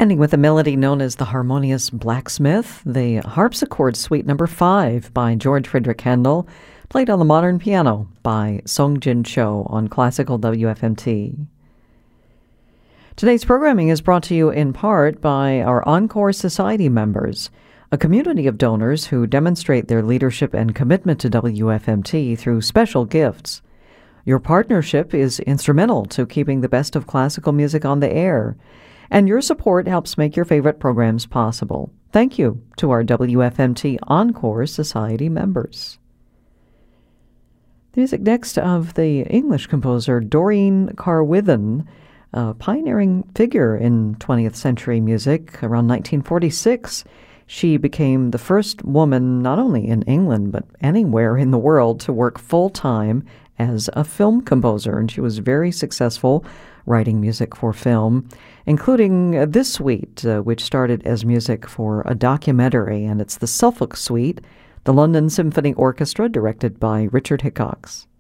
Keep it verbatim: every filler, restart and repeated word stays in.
Ending with a melody known as the Harmonious Blacksmith, the Harpsichord Suite Number five by George Frederick Handel, played on the modern piano by Song Jin Cho on Classical W F M T. Today's programming is brought to you in part by our Encore Society members, a community of donors who demonstrate their leadership and commitment to W F M T through special gifts. Your partnership is instrumental to keeping the best of classical music on the air, and your support helps make your favorite programs possible. Thank you to our W F M T Encore Society members. The music next of the English composer Doreen Carwithen, a pioneering figure in twentieth century music. Around nineteen forty-six, she became the first woman, not only in England, but anywhere in the world, to work full-time as a film composer, and she was very successful writing music for film, including uh, this suite, uh, which started as music for a documentary, and it's the Suffolk Suite, the London Symphony Orchestra, directed by Richard Hickox.